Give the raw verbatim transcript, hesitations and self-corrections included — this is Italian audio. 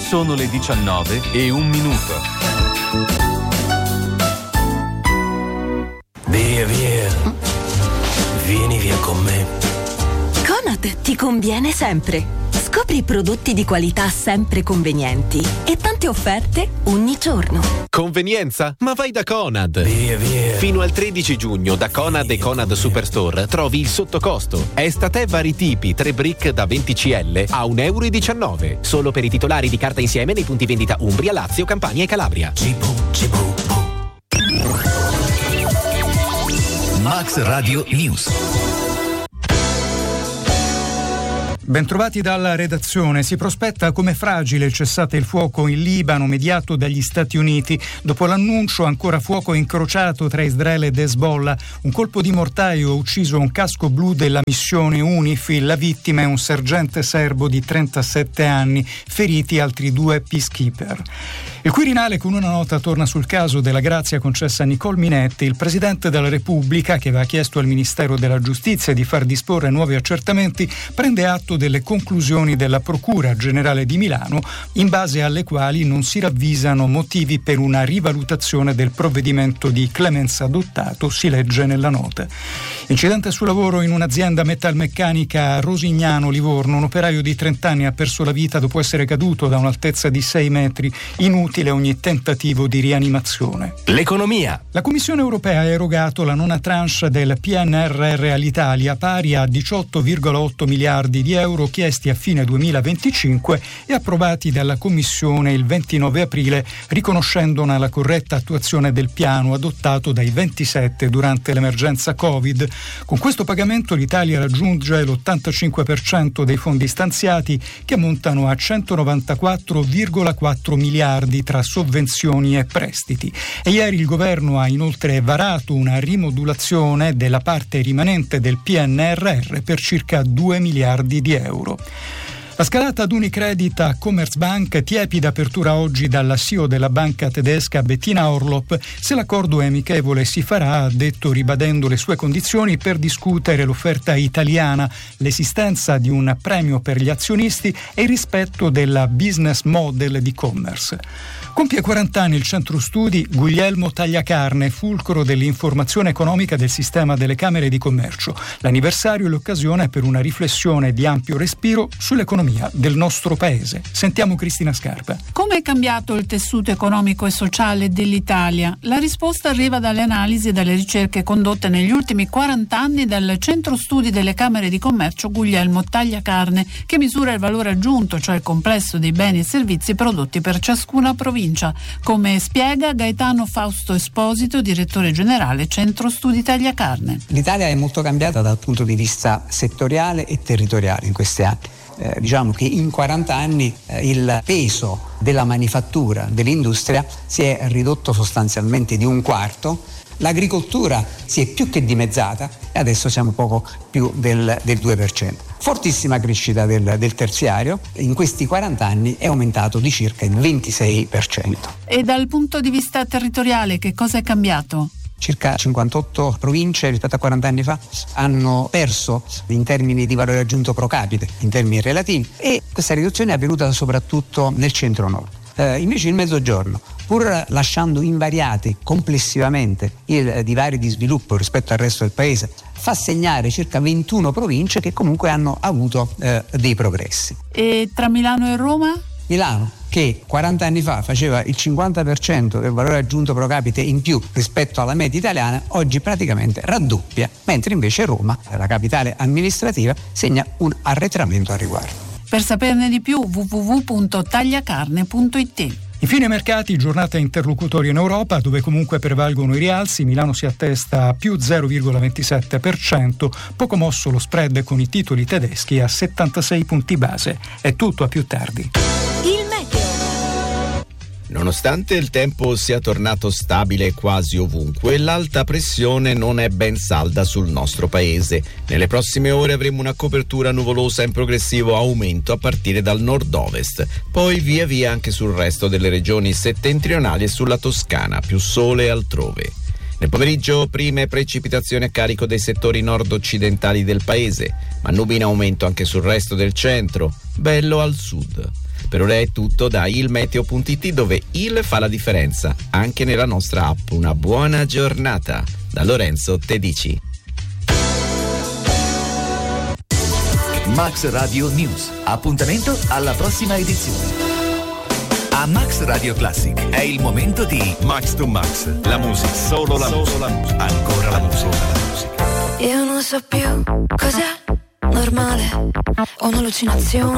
Sono le diciannove e un minuto. Via, via. Vieni via con me. Conad ti conviene sempre. Scopri prodotti di qualità sempre convenienti e tante offerte ogni giorno. Convenienza? Ma vai da Conad! Via, via. Fino al tredici giugno da Conad e Conad Superstore trovi il sottocosto. Estate vari tipi, tre brick da venti centilitri a un euro e diciannove. Solo per i titolari di carta insieme nei punti vendita Umbria, Lazio, Campania e Calabria. Cibo, cibo. Max Radio News. Bentrovati dalla redazione. Si prospetta come fragile il cessate il fuoco in Libano mediato dagli Stati Uniti. Dopo l'annuncio ancora fuoco incrociato tra Israele ed Hezbollah, un colpo di mortaio ha ucciso un casco blu della missione UNIFIL. La vittima è un sergente serbo di trentasette anni, feriti altri due peacekeeper. Il Quirinale con una nota torna sul caso della grazia concessa a Nicole Minetti. Il Presidente della Repubblica, che aveva chiesto al Ministero della Giustizia di far disporre nuovi accertamenti, prende atto delle conclusioni della Procura Generale di Milano, in base alle quali non si ravvisano motivi per una rivalutazione del provvedimento di clemenza adottato, si legge nella nota. Incidente sul lavoro in un'azienda metalmeccanica a Rosignano, Livorno. Un operaio di trenta anni ha perso la vita dopo essere caduto da un'altezza di sei metri. Inutile ogni tentativo di rianimazione. L'economia. La Commissione europea ha erogato la nona tranche del P N R R all'Italia, pari a diciotto virgola otto miliardi di euro chiesti a fine duemilaventicinque e approvati dalla Commissione il ventinove aprile, riconoscendone la corretta attuazione del piano adottato dai ventisette durante l'emergenza Covid. Con questo pagamento l'Italia raggiunge l'ottantacinque per cento dei fondi stanziati, che ammontano a centonovantaquattro virgola quattro miliardi tra sovvenzioni e prestiti. E ieri il governo ha inoltre varato una rimodulazione della parte rimanente del P N R R per circa due miliardi di euro. La scalata ad Unicredit a Commerzbank, tiepida apertura oggi dalla C E O della banca tedesca Bettina Orlop. Se l'accordo è amichevole si farà, ha detto, ribadendo le sue condizioni per discutere l'offerta italiana, l'esistenza di un premio per gli azionisti e il rispetto della business model di Commerce. Compie quaranta anni il centro studi Guglielmo Tagliacarne, fulcro dell'informazione economica del sistema delle Camere di Commercio. L'anniversario è l'occasione per una riflessione di ampio respiro sull'economia del nostro paese. Sentiamo Cristina Scarpa. Come è cambiato il tessuto economico e sociale dell'Italia? La risposta arriva dalle analisi e dalle ricerche condotte negli ultimi quaranta anni dal centro studi delle Camere di Commercio Guglielmo Tagliacarne, che misura il valore aggiunto, cioè il complesso dei beni e servizi prodotti per ciascuna provincia, come spiega Gaetano Fausto Esposito, direttore generale Centro Studi Tagliacarne. L'Italia è molto cambiata dal punto di vista settoriale e territoriale in questi anni. Eh, diciamo che in quaranta anni eh, il peso della manifattura, dell'industria si è ridotto sostanzialmente di un quarto. L'agricoltura si è più che dimezzata e adesso siamo poco più del, del due per cento. Fortissima crescita del, del terziario, in questi quaranta anni è aumentato di circa il ventisei per cento. E dal punto di vista territoriale che cosa è cambiato? Circa cinquantotto province rispetto a quaranta anni fa hanno perso in termini di valore aggiunto pro capite, in termini relativi, e questa riduzione è avvenuta soprattutto nel centro-nord. Eh, invece il Mezzogiorno, pur lasciando invariati complessivamente i divari di sviluppo rispetto al resto del paese, fa segnare circa ventuno province che comunque hanno avuto eh, dei progressi. E tra Milano e Roma? Milano, che quaranta anni fa faceva il cinquanta per cento del valore aggiunto pro capite in più rispetto alla media italiana, oggi praticamente raddoppia, mentre invece Roma, la capitale amministrativa, segna un arretramento al riguardo. Per saperne di più w w w punto tagliacarne punto i t. Infine mercati, giornata interlocutoria in Europa, dove comunque prevalgono i rialzi. Milano si attesta a più zero virgola ventisette per cento, poco mosso lo spread con i titoli tedeschi a settantasei punti base. È tutto, a più tardi. Il meteo. Nonostante il tempo sia tornato stabile quasi ovunque, l'alta pressione non è ben salda sul nostro paese. Nelle prossime ore avremo una copertura nuvolosa in progressivo aumento a partire dal nord-ovest, poi via via anche sul resto delle regioni settentrionali e sulla Toscana, più sole altrove. Nel pomeriggio prime precipitazioni a carico dei settori nord-occidentali del paese, ma nubi in aumento anche sul resto del centro, bello al sud. Per ora è tutto da ilmeteo punto it, dove il fa la differenza anche nella nostra app. Una buona giornata da Lorenzo Tedici. Max Radio News. Appuntamento alla prossima edizione. A Max Radio Classic è il momento di Max to Max, la musica, solo la musica, ancora la musica, la musica. Io non so più cos'è normale, ho un'allucinazione.